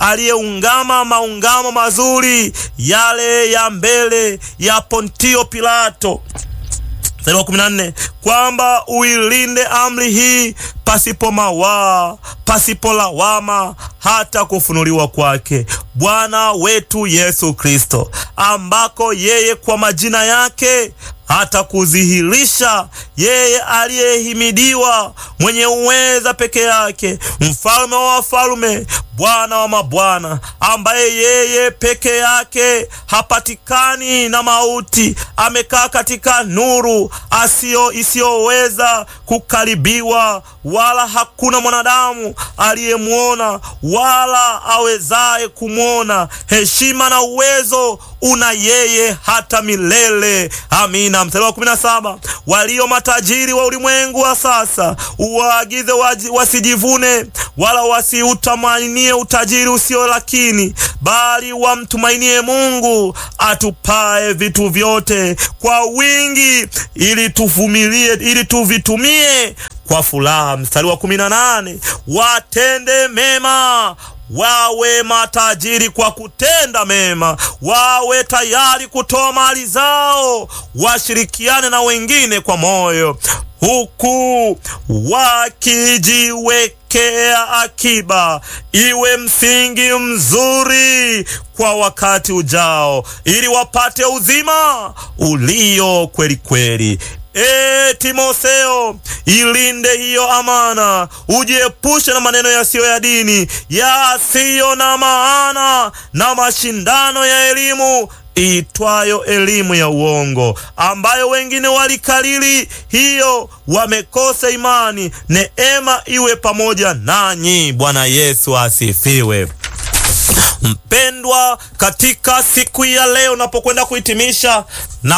aliyeungama maungamo mazuri yale ya mbele ya Pontio Pilato. Mstari wa 14, kwamba uilinde amri hii pasipo mawaa, pasipo lawama, hata kufunuliwa kwake Bwana wetu Yesu Kristo, ambako yeye kwa majina yake hata kudhihirisha yeye aliyehimidiwa, mwenye uweza peke yake, mfalme wa wafalme, Bwana wa mabwana, ambaye yeye peke yake hapatikani na mauti, amekaa katika nuru isiyoweza kukaribiwa, wala hakuna mwanadamu aliyemwona wala awezaye kumwona. Heshima na uwezo una yeye hata milele. Amina. Mstari wa 17, walio matajiri wa ulimwengu wa sasa uwaagize wasijivune wala wasiutamanie utajiri usio lakini, bali wamtumainie Mungu atupae vitu vyote kwa wingi, ili tuvitumie kwa furaha. Mstari wa 18, watende mema, wawe matajiri kwa kutenda mema, wawe tayari kutoa mali zao, washirikiane na wengine kwa moyo, huku wakijiwekea akiba, iwe msingi mzuri kwa wakati ujao, ili wapate uzima ulio kweli kweli. Timotheo, ilinde hiyo amana, ujiepushe na maneno yasiyo ya dini, yasiyo na maana, na mashindano ya elimu itwayo elimu ya uongo, ambayo wengine walikalili hiyo, wamekosa imani. Neema iwe pamoja nanyi. Bwana Yesu asifiwe. Mpendwa, katika siku ya leo unapokwenda kuhitimisha na